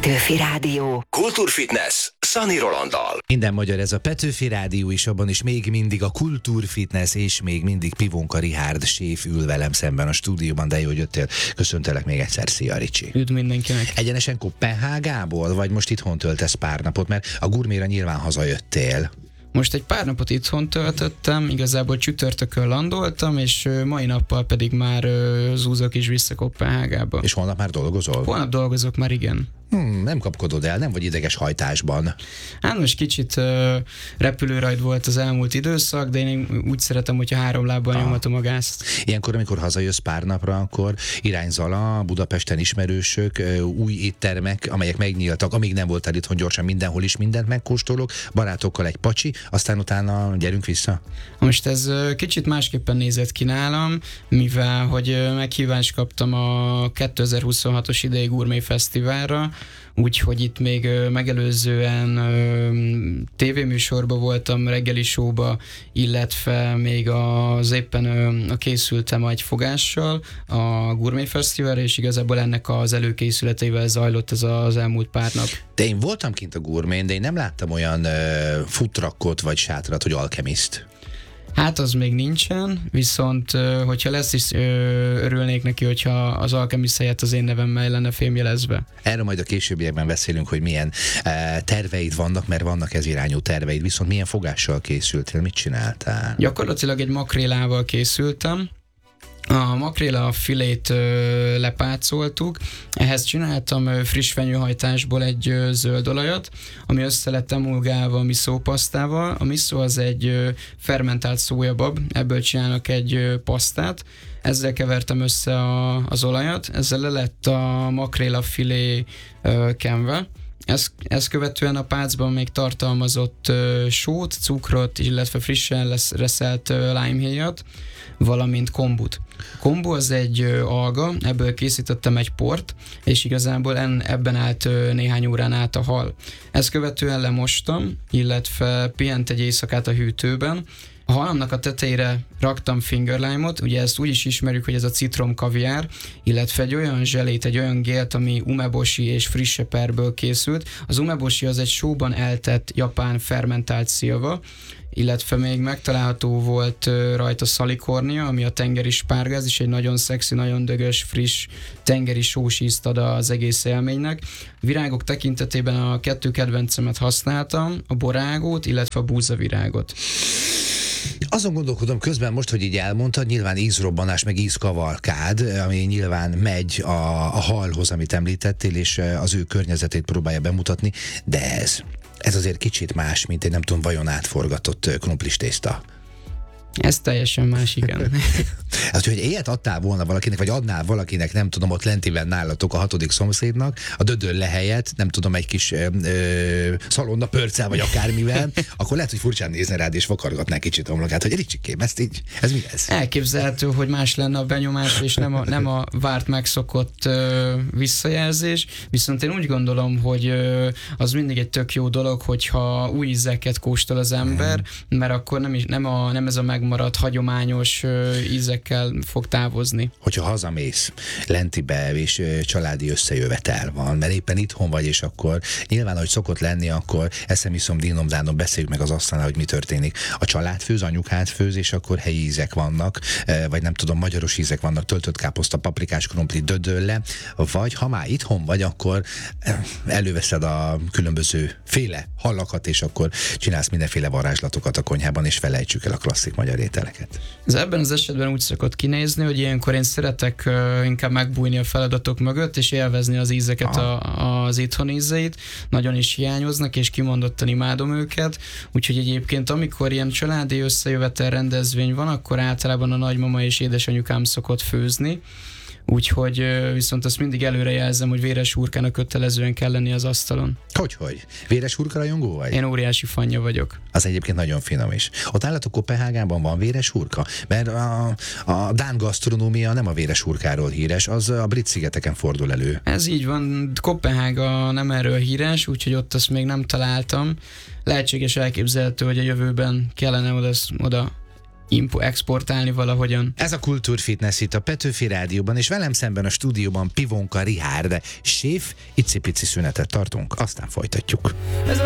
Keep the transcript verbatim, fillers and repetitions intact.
Petőfi Rádió. Kultúrfitness Szani Rolanddal. Minden magyar, ez a Petőfi Rádió is, abban is még mindig a Kultúrfitness, és még mindig Pivonka Richárd séf ül velem szemben a stúdióban, de jó, hogy jöttél. Köszöntelek még egyszer, szia Ricsi. Üdv mindenkinek. Egyenesen Koppenhágából, vagy most itthon töltesz pár napot, mert a gurméra nyilván hazajöttél. Most egy pár napot itthon töltöttem, igazából csütörtökön landoltam, és mai nappal pedig már zúzok is vissza Koppenhágába. És holnap már dolgozol? Holnap dolgozok már, igen. Hmm, nem kapkodod el, nem vagy ideges hajtásban. Hát most kicsit uh, repülőrajt volt az elmúlt időszak, de én úgy szeretem, hogyha három lábbal ah. nyomatom a gázt. Ilyenkor, amikor hazajössz pár napra, akkor irány Zala, Budapesten ismerősök, új éttermek, amelyek megnyíltak, amíg nem voltál itthon, gyorsan mindenhol is mindent megkóstolok, barátokkal egy pacsi, aztán utána gyerünk vissza. Most ez uh, kicsit másképpen nézett ki nálam, mivel hogy uh, meghívást kaptam a kétezer-huszonhatos idei Gourmet Fesztiválra, úgyhogy itt még ö, megelőzően ö, tévéműsorban voltam, reggeli showba, illetve még az éppen ö, a készültem egy fogással a Gourmet Fesztiválra, és igazából ennek az előkészületeivel zajlott ez az elmúlt pár nap. De én voltam kint a Gourmet, de én nem láttam olyan ö, futrakot vagy sátrat, hogy Alchemist. Hát az még nincsen, viszont hogyha lesz is, örülnék neki, hogyha az Alchemist helyett az én nevemmel lenne fémjelezve. Erről majd a későbbiekben beszélünk, hogy milyen terveid vannak, mert vannak ez irányú terveid, viszont milyen fogással készültél, mit csináltál? Gyakorlatilag egy makrélával készültem. A makréla filét ö, lepácoltuk, ehhez csináltam ö, friss fenyőhajtásból egy ö, zöld olajat, ami össze lett emulgálva a miszópasztával. A miszó az egy ö, fermentált szójabab, ebből csinálnak egy ö, pasztát, ezzel kevertem össze a, az olajat, ezzel le lett a makréla filé ö, kenve. Ezt, ezt követően a pácban még tartalmazott ö, sót, cukrot, illetve frissen lesz, reszelt ö, limehéjat, valamint kombut. A kombu az egy ö, alga, ebből készítettem egy port, és igazából en, ebben állt ö, néhány órán át a hal. Ezt követően lemostam, illetve pihent egy éjszakát a hűtőben. A halamnak a tetejére raktam fingerlime-ot, ugye ezt úgy is ismerjük, hogy ez a citrom kaviár, illetve egy olyan zselét, egy olyan gélt, ami umeboshi és frisse perből készült. Az umeboshi az egy sóban eltett japán fermentált szilva, illetve még megtalálható volt rajta szalikornia, ami a tengeri spárga, ez is egy nagyon szexi, nagyon dögös, friss tengeri sós ízt ad az egész élménynek. Virágok tekintetében a kettő kedvencemet használtam, a borágót, illetve a búzavirágot. Azon gondolkodom közben most, hogy így elmondtad, nyilván ízrobbanás, meg ízkavalkád, ami nyilván megy a, a halhoz, amit említettél, és az ő környezetét próbálja bemutatni, de ez, ez azért kicsit más, mint egy nem tudom, vajon átforgatott krumplis tészta. Ez teljesen más, igen. Hát, hogy ilyet adtál volna valakinek, vagy adnál valakinek, nem tudom, ott lentiben nálatok a hatodik szomszédnak, a dödölle helyett, nem tudom, egy kis ö, ö, szalonna pörccel, vagy akármivel, akkor lehet, hogy furcsán nézne rád, és vakargatná kicsit homlokát, hogy Ricsikém, ezt így, ez mi ez? Elképzelhető, hogy más lenne a benyomás, és nem a, nem a várt megszokott ö, visszajelzés, viszont én úgy gondolom, hogy ö, az mindig egy tök jó dolog, hogyha új ízeket kóstol az ember, hmm. mert akkor nem, is, nem, a, nem ez a megmaradt hagyományos ö, ízekkel fog távozni. Hogyha hazamész lentibe, és ö, családi összejövetel van, mert éppen itthon vagy, és akkor nyilván, hogy szokott lenni, akkor eszem, iszom, dínom, dánom, beszéljük meg az asztalnál, hogy mi történik. A család főz, anyukád főz, és akkor helyi ízek vannak, vagy nem tudom, magyaros ízek vannak, töltött káposzta, paprikás krumpli, dödölle, vagy ha már itthon vagy, akkor előveszed a különböző féle hallakat, és akkor csinálsz mindenféle varázslatokat a konyhában, és felejtsük el a klasszik magyar ételeket. Ez ebben az esetben úgy szokott kinézni, hogy ilyenkor én szeretek uh, inkább megbújni a feladatok mögött, és élvezni az ízeket, a, az itthon ízeit. Nagyon is hiányoznak, és kimondottan imádom őket. Úgyhogy egyébként, amikor ilyen családi összejövetel rendezvény van, akkor általában a nagymama és édesanyukám szokott főzni. Úgyhogy viszont azt mindig előre jelzem, hogy véres hurkának kötelezően kell lenni az asztalon. Hogyhogy? Véres hurka rajongó vagy? Én óriási fanja vagyok. Az egyébként nagyon finom is. Ott állatok Koppenhágában van véres hurka? Mert a, a dán gasztronómia nem a véres hurkáról híres, az a brit szigeteken fordul elő. Ez így van, Koppenhága nem erről híres, úgyhogy ott azt még nem találtam. Lehetséges, elképzelhető, hogy a jövőben kellene oda, oda impo exportálni valahogyan. Ez a Kultúrfitness itt a Petőfi Rádióban, és velem szemben a stúdióban Pivonka Richárd, séf, icipici szünetet tartunk, aztán folytatjuk.